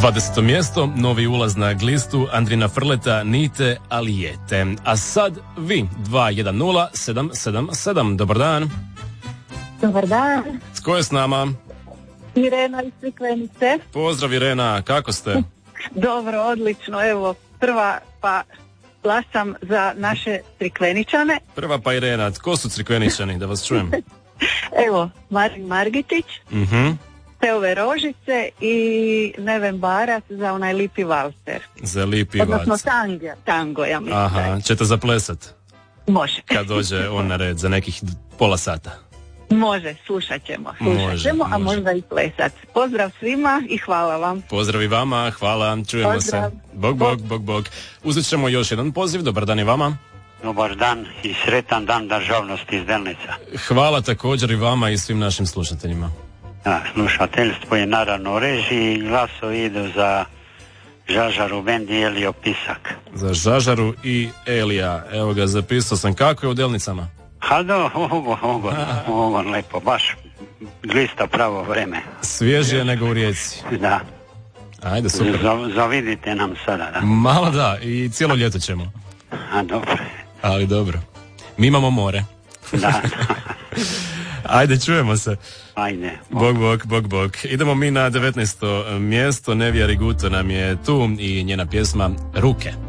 20. mjesto, novi ulaz na glistu, Andrina Frleta, Nite Alijete. A sad vi, 210-777, dobar dan. Dobar dan. Tko je s nama? Irena iz Crikvenice. Pozdrav Irena, kako ste? Dobro, odlično, evo, prva pa glasam za naše Crikveničane. Prva pa Irena, tko su Crikveničani, da vas čujem? Evo, Marin Margitić, Teove Rožice i Neven Barac za onaj lipi valser. Za lipi valser. Odnosno tango, ja mislim. Aha, ćete zaplesat? Može. Kad dođe on na red za nekih pola sata. Može, slušat ćemo, a možda i plesat. Pozdrav svima i hvala vam. Pozdrav i vama, hvala, čujemo Pozdrav. se. Bog. Uzet ćemo još jedan poziv, dobar dan i vama. Dobar dan i sretan dan državnosti iz Delnica. Hvala također i vama i svim našim slušateljima. Slušateljstvo je naravno u režiji i glasovi idu za Žažaru, Bendi, Elio Pisak. Za Žažaru i Elija, evo ga, zapisao sam. Kako je u Delnicama? Ovo lepo, baš glista pravo vreme. Svježije nego u Rijeci. Da. Ajde, super. Zavidite nam sada, da. Malo da, i cijelo ljeto ćemo. Dobro. Ali dobro. Mi imamo more. Da. Ajde, čujemo se. Ajde. Bog. Idemo mi na 19. mjesto. Nevija Riguto nam je tu i njena pjesma Ruke.